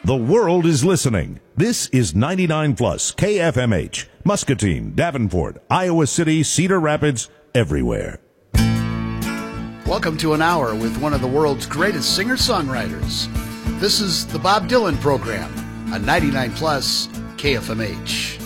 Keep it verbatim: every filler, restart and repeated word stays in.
The world is listening. This is ninety-nine plus K F M H, Muscatine, Davenport, Iowa City, Cedar Rapids, everywhere. Welcome to an hour with one of the world's greatest singer-songwriters. This is the Bob Dylan Program on ninety-nine plus K F M H.